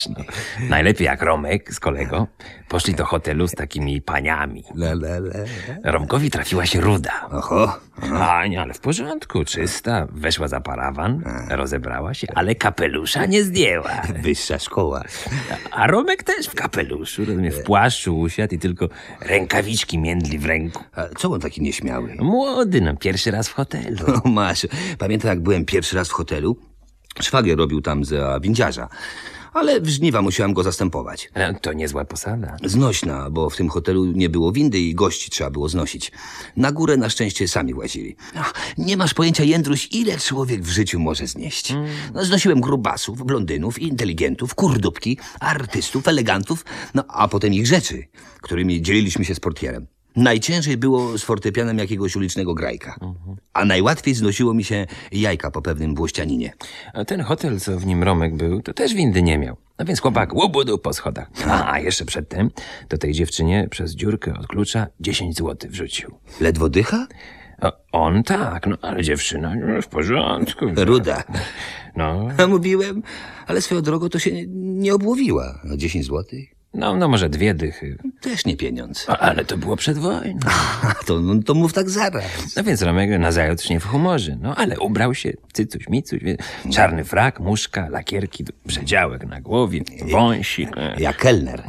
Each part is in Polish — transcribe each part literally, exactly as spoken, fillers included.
No, najlepiej jak Romek z kolego poszli do hotelu z takimi paniami. Le, le, le. Romkowi trafiła się ruda. Oho. A nie, ale w porządku, czysta. Weszła za parawan, rozebrała się, ale kapelusza nie zdjęła. Wyższa szkoła. A Romek też w kapeluszu, rozumie, w płaszczu usiadł i tylko rękawiczki międli w ręku. A co on taki nieśmiały? Młody, no, pierwszy raz w hotelu. No masz, pamiętam jak byłem pierwszy raz w hotelu? Szwagier robił tam za windziarza. Ale w żniwa musiałem go zastępować. No, to niezła posada. Znośna, bo w tym hotelu nie było windy i gości trzeba było znosić. Na górę na szczęście sami łazili. Ach, nie masz pojęcia, Jędruś, ile człowiek w życiu może znieść. No, znosiłem grubasów, blondynów, inteligentów, kurdupki, artystów, elegantów, no a potem ich rzeczy, którymi dzieliliśmy się z portierem. Najciężej było z fortepianem jakiegoś ulicznego grajka. A najłatwiej znosiło mi się jajka po pewnym włościaninie. A ten hotel, co w nim Romek był, to też windy nie miał. No więc chłopak łobudu po schodach. A, a jeszcze przedtem to tej dziewczynie przez dziurkę od klucza dziesięć złotych wrzucił. Ledwo dycha? O, on tak, no ale dziewczyna no, w porządku. Ruda. No, A mówiłem, ale swoją drogą to się nie, nie obłowiła. No dziesięć złotych? no, no może dwie dychy. Też nie pieniądz. A, ale to było przed wojną. A to, no, to mów tak zaraz. No więc Romek nazajutrz nie w humorze. No ale ubrał się, cycuś, micuś, wie, czarny frak, muszka, lakierki, przedziałek na głowie, wąsik. e. Jak kelner.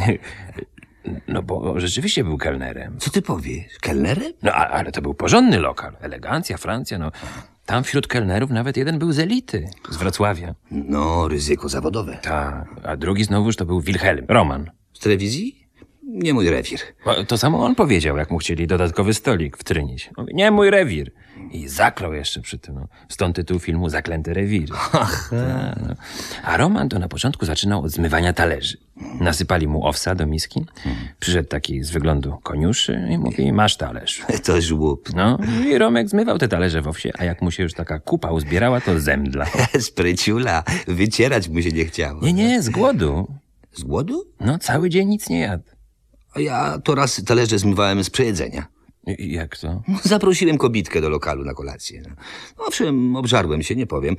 No bo rzeczywiście był kelnerem. Co ty powiesz? Kelnerem? No a, ale to był porządny lokal. Elegancja, Francja, no. Tam wśród kelnerów nawet jeden był z elity, z Wrocławia. No, ryzyko zawodowe. Ta, a drugi znowuż to był Wilhelm, Roman. Z telewizji? Nie mój rewir. Bo to samo on powiedział, jak mu chcieli dodatkowy stolik wtrynić. Mówi, nie mój rewir. I zaklął jeszcze przy tym. No. Stąd tytuł filmu Zaklęte rewiry. Ta, no. A Roman to na początku zaczynał od zmywania talerzy. Nasypali mu owsa do miski. Przyszedł taki z wyglądu koniuszy i mówi, masz talerz. To żłób. No i Romek zmywał te talerze w owsie, a jak mu się już taka kupa uzbierała, to zemdla. Spryciula. Wycierać mu się nie chciało. Nie, nie, z głodu. Z głodu? No cały dzień nic nie jadł. A ja to raz talerze zmywałem z przejedzenia. I, jak to? Zaprosiłem kobitkę do lokalu na kolację. No, owszem, obżarłem się, nie powiem.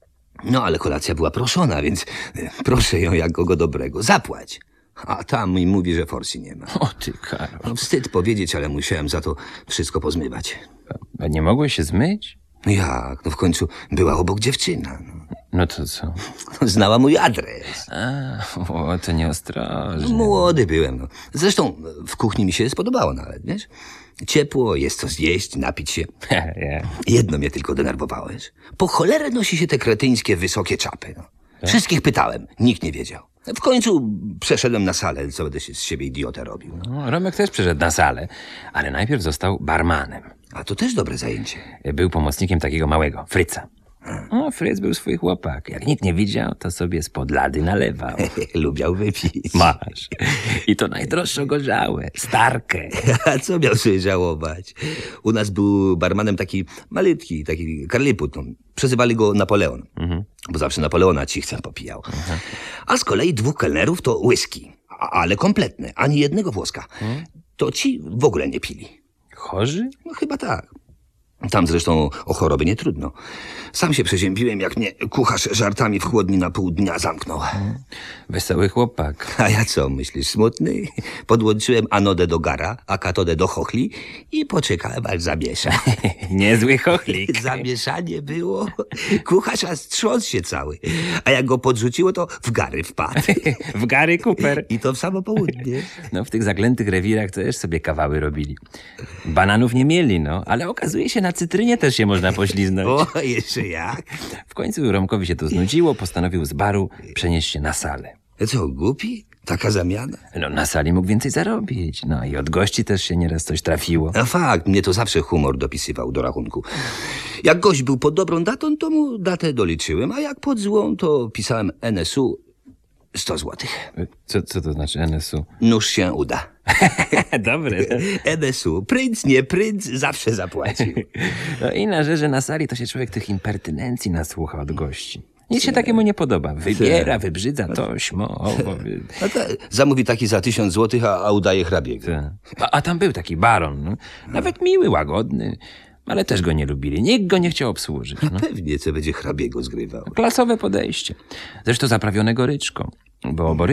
No, ale kolacja była proszona, więc e, proszę ją jak kogo dobrego. Zapłać. A tam mi mówi, że forsy nie ma. O ty, Karol. No, wstyd powiedzieć, ale musiałem za to wszystko pozmywać. A nie mogłeś się zmyć? No jak? No w końcu była obok dziewczyna. No. No to co? Znała mój adres. A, o, to nieostrożnie. Młody byłem. No. Zresztą w kuchni mi się spodobało nawet, wiesz? Ciepło, jest co zjeść, napić się. Nie. Jedno mnie tylko denerwowało, wiesz? Po cholerę nosi się te kretyńskie wysokie czapy. No. Wszystkich pytałem, nikt nie wiedział. W końcu przeszedłem na salę, co będę się z siebie idiotę robił. No. No, Romek też przyszedł na salę, ale najpierw został barmanem. A to też dobre zajęcie. Był pomocnikiem takiego małego, Fryca. O, Fryc był swój chłopak. Jak nikt nie widział, to sobie spod lady nalewał. Lubiał wypić. Masz. I to najdroższą gorzałę, starkę. A co miał sobie żałować? U nas był barmanem taki malutki, taki karliput. No. Przezywali go Napoleon, mhm. bo zawsze Napoleona cichcem popijał. Mhm. A z kolei dwóch kelnerów to whisky, a, ale kompletne, ani jednego włoska. Mhm. To ci w ogóle nie pili. Chorzy? No chyba tak. Tam zresztą o chorobie nie trudno. Sam się przeziębiłem, jak mnie kucharz żartami w chłodni na pół dnia zamknął. Wesoły chłopak. A ja co, myślisz, smutny? Podłączyłem anodę do gara, a katodę do chochli i poczekałem, aż zamiesza. Niezły chochlik. Zamieszanie było. Kucharz aż strząsł się cały. A jak go podrzuciło, to w gary wpadł. W Gary Cooper. I to w samo południe. No w tych zaklętych rewirach też sobie kawały robili. Bananów nie mieli, no, ale okazuje się, na cytrynie też się można pośliznąć. O, jeszcze jak? W końcu Romkowi się to znudziło, postanowił z baru przenieść się na salę. Co, głupi? Taka zamiana? No na sali mógł więcej zarobić, no i od gości też się nieraz coś trafiło. A fakt, mnie to zawsze humor dopisywał do rachunku. Jak gość był pod dobrą datą, to mu datę doliczyłem, a jak pod złą, to pisałem N S U sto złotych. Co, co to znaczy N S U? Nóż się uda. Dobre. N S U, prync, nie prync, zawsze zapłacił. No i na rzeczy na sali to się człowiek tych impertynencji nasłucha od gości. Nic się takiemu nie podoba. Wybiera, wybrzydza to, śmo, owo. No to zamówi taki za tysiąc złotych, a, a udaje hrabiego. A, a tam był taki baron. No. Nawet miły, łagodny. ale też go nie lubili. Nikt go nie chciał obsłużyć. No. Pewnie, co będzie hrabiego zgrywał. Klasowe podejście. Zresztą zaprawionego ryczką, bo